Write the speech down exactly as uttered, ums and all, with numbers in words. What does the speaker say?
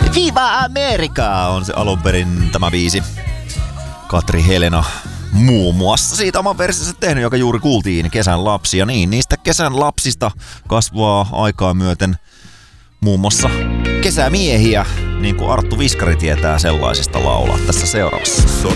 Viva America on se alun perin tämä biisi. Katri Helena muun muassa siitä oman versionsa tehnyt, joka juuri kuultiin, Kesän lapsia. Niin, niistä kesän lapsista kasvaa aikaa myöten muun muassa kesämiehiä, niin kuin Arttu Viskari tietää sellaisesta laulaa tässä seuraavassa.